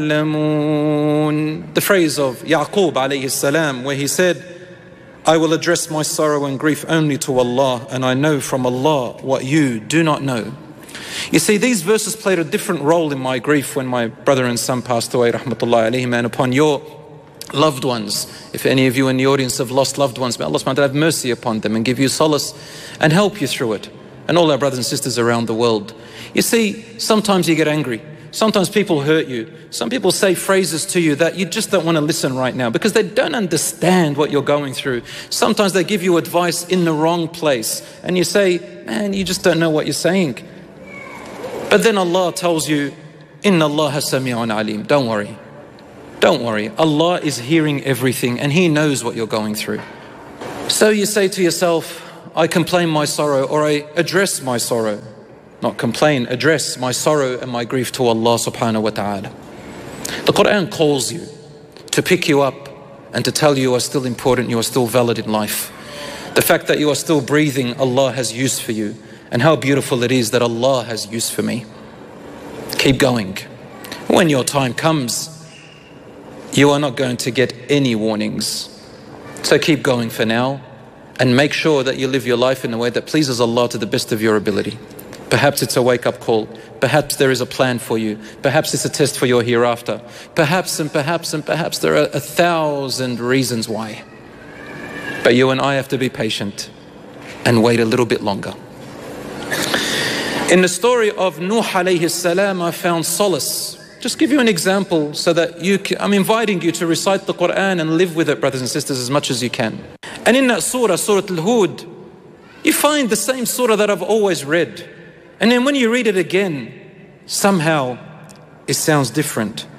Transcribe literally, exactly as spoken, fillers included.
The phrase of Yaqub alayhi salam, where he said, I will address my sorrow and grief only to Allah, and I know from Allah what you do not know. You see, these verses played a different role in my grief when my brother and son passed away, rahmatullahi alayhim, and upon your loved ones. If any of you in the audience have lost loved ones, may Allah subhanahu wa ta'ala have mercy upon them and give you solace and help you through it. And all our brothers and sisters around the world. You see, sometimes you get angry. Sometimes people hurt you. Some people say phrases to you that you just don't want to listen right now because they don't understand what you're going through. Sometimes they give you advice in the wrong place and you say, man, you just don't know what you're saying. But then Allah tells you, Inna Allah sami'un alim. Don't worry. Don't worry. Allah is hearing everything and He knows what you're going through. So you say to yourself, I complain my sorrow, or I address my sorrow. Not complain, address my sorrow and my grief to Allah subhanahu wa ta'ala. The Quran calls you to pick you up and to tell you you are still important, you are still valid in life. The fact that you are still breathing, Allah has use for you. And how beautiful it is that Allah has use for me. Keep going. When your time comes, you are not going to get any warnings. So keep going for now and make sure that you live your life in a way that pleases Allah to the best of your ability. Perhaps it's a wake-up call. Perhaps there is a plan for you. Perhaps it's a test for your hereafter. Perhaps and perhaps and perhaps there are a thousand reasons why. But you and I have to be patient and wait a little bit longer. In the story of Nuh alayhi salam, I found solace. Just give you an example so that you can, I'm inviting you to recite the Quran and live with it, brothers and sisters, as much as you can. And in that surah, Surah Al-Hud, you find the same surah that I've always read. And then when you read it again, somehow it sounds different.